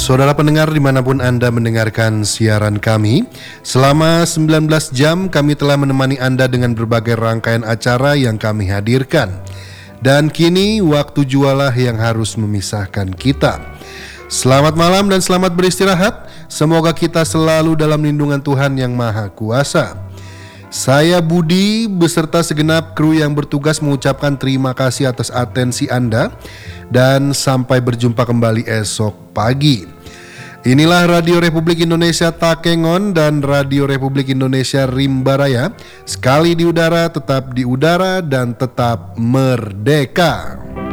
Saudara pendengar dimanapun Anda mendengarkan siaran kami, selama 19 jam kami telah menemani Anda dengan berbagai rangkaian acara yang kami hadirkan. Dan kini waktu jualah yang harus memisahkan kita. Selamat malam dan selamat beristirahat. Semoga kita selalu dalam lindungan Tuhan yang Maha Kuasa. Saya Budi beserta segenap kru yang bertugas mengucapkan terima kasih atas atensi Anda dan sampai berjumpa kembali esok pagi. Inilah Radio Republik Indonesia Takengon dan Radio Republik Indonesia Rimba Raya. Sekali di udara, tetap di udara dan tetap merdeka.